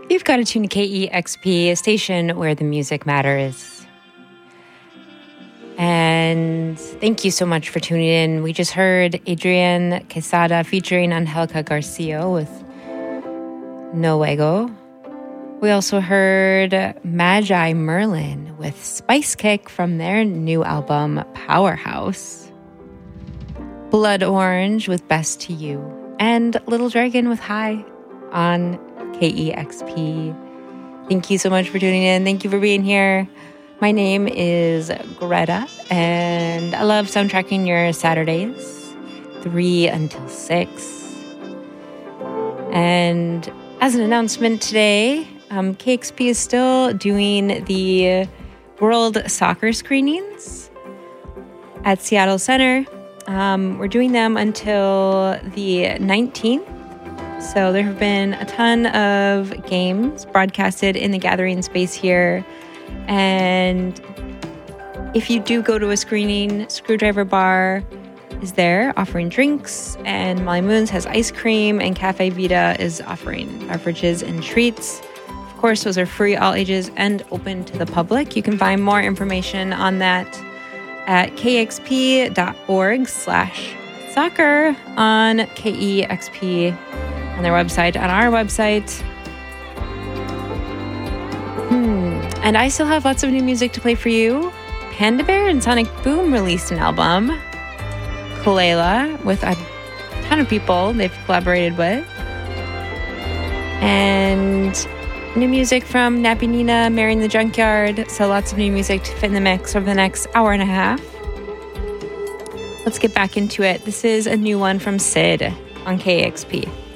You've got to tune to KEXP, a station where the music matters. And thank you so much for tuning in. We just heard Adrian Quesada featuring Angelica Garcia with Noego. We also heard Magi Merlin with Spice Kick from their new album, Powerhouse. Blood Orange with Best to You. And Little Dragon with High on KEXP. Thank you so much for tuning in. Thank you for being here. My name is Greta, and I love soundtracking your Saturdays, 3 until 6. And as an announcement today, KEXP is still doing the World Soccer screenings at Seattle Center. We're doing them until the 19th. So there have been a ton of games broadcasted in the gathering space here. And if you do go to a screening, Screwdriver Bar is there offering drinks, and Molly Moons has ice cream, and Cafe Vita is offering beverages and treats. Of course, those are free, all ages, and open to the public. You can find more information on that at kexp.org/soccer on KEXP on their website, on our website. And I still have lots of new music to play for you. Panda Bear and Sonic Boom released an album. Kalela, with a ton of people they've collaborated with. And new music from Nappy Nina, Mary in the Junkyard. So lots of new music to fit in the mix over the next hour and a half. Let's get back into it. This is a new one from Sid on KEXP.